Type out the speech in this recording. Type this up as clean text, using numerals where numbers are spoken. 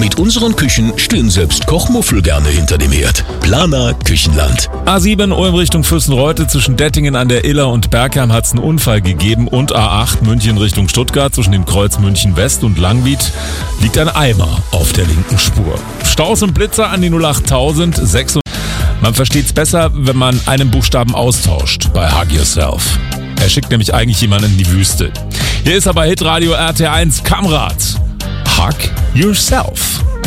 Mit unseren Küchen stehen selbst Kochmuffel gerne hinter dem Herd. Planer Küchenland. A7 Ulm Richtung Fürstenreute zwischen Dettingen an der Iller und Bergheim hat es einen Unfall gegeben und A8 München Richtung Stuttgart zwischen dem Kreuz München West und Langwied liegt ein Eimer auf der linken Spur. Staus und Blitzer an die 08000 6. Man versteht's besser, wenn man einen Buchstaben austauscht bei Hug Yourself. Er schickt nämlich eigentlich jemanden in die Wüste. Hier ist aber Hitradio RT1 Kamrat. Hug Yourself.